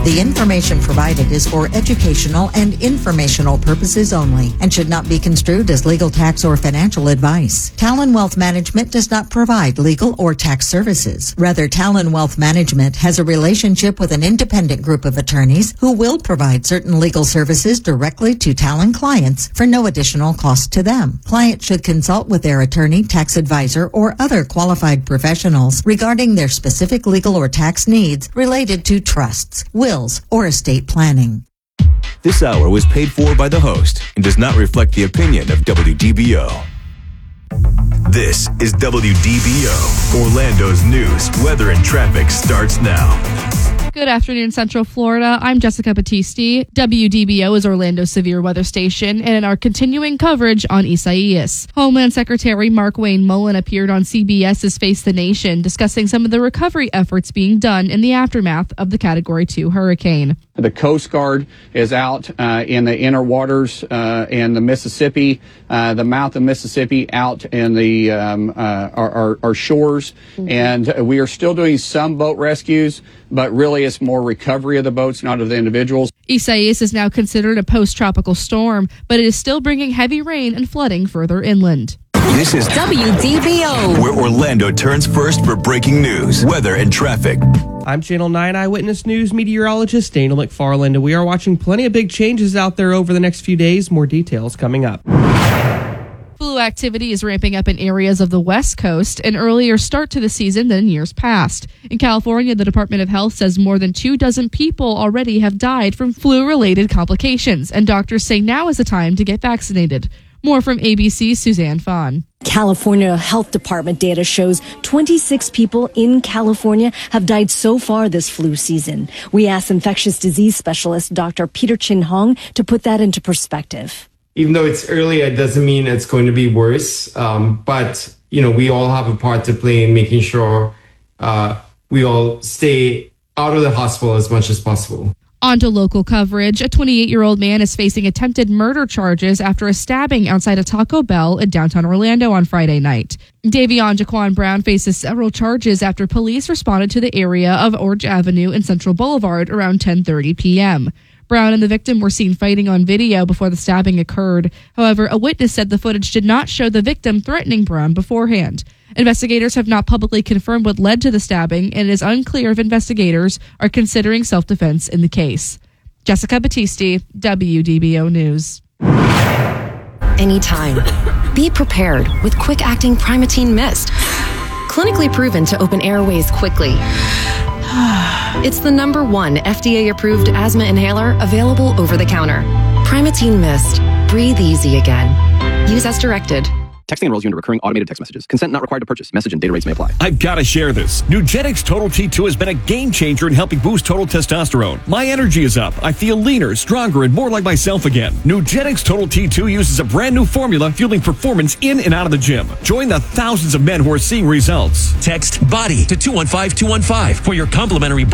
The information provided is for educational and informational purposes only and should not be construed as legal, tax, or financial advice. Talon Wealth Management does not provide legal or tax services. Rather, Talon Wealth Management has a relationship with an independent group of attorneys who will provide certain legal services directly to Talon clients for no additional cost to them. Clients should consult with their attorney, tax advisor, or other qualified professionals regarding their specific legal or tax needs related to trusts, wills, or estate planning. This hour was paid for by the host and does not reflect the opinion of WDBO. This is WDBO. Orlando's news, weather, and traffic starts now. Good afternoon, Central Florida. I'm Jessica Battisti. WDBO is Orlando's severe weather station, and in our continuing coverage on Isaias, Homeland Secretary Mark Wayne Mullen appeared on CBS's Face the Nation, discussing some of the recovery efforts being done in the aftermath of the Category 2 hurricane. The Coast Guard is out in the inner waters in the Mississippi, the mouth of Mississippi, out in the our shores, and we are still doing some boat rescues, but really it's more recovery of the boats, not of the individuals. Isaias is now considered a post-tropical storm, but it is still bringing heavy rain and flooding further inland. This is WDBO, where Orlando turns first for breaking news, weather, and traffic. I'm Channel 9 Eyewitness News meteorologist Daniel McFarland, and we are watching plenty of big changes out there over the next few days. More details coming up. Flu activity is ramping up in areas of the West Coast, an earlier start to the season than years past. In California, the Department of Health says more than 24 people already have died from flu-related complications, and doctors say now is the time to get vaccinated. More from ABC's Suzanne Fawn. California Health Department data shows 26 people in California have died so far this flu season. We asked infectious disease specialist Dr. Peter Chin Hong to put that into perspective. Even though it's early, it doesn't mean it's going to be worse. But, we all have a part to play in making sure we all stay out of the hospital as much as possible. On to local coverage. A 28-year-old man is facing attempted murder charges after a stabbing outside a Taco Bell in downtown Orlando on Friday night. Davion Jaquan Brown faces several charges after police responded to the area of Orange Avenue and Central Boulevard around 10:30 p.m. Brown and the victim were seen fighting on video before the stabbing occurred. However, a witness said the footage did not show the victim threatening Brown beforehand. Investigators have not publicly confirmed what led to the stabbing, and it is unclear if investigators are considering self-defense in the case. Jessica Battisti, WDBO News. anytime. Be prepared with quick-acting Primatene Mist. Clinically proven to open airways quickly. It's the #1 FDA-approved asthma inhaler available over the counter. Primatene Mist. Breathe easy again. Use as directed. Texting enrolls you into recurring automated text messages. Consent not required to purchase. Message and data rates may apply. I've got to share this. Nugenix Total T2 has been a game changer in helping boost total testosterone. My energy is up. I feel leaner, stronger, and more like myself again. Nugenix Total T2 uses a brand new formula fueling performance in and out of the gym. Join the thousands of men who are seeing results. Text BODY to 215-215 for your complimentary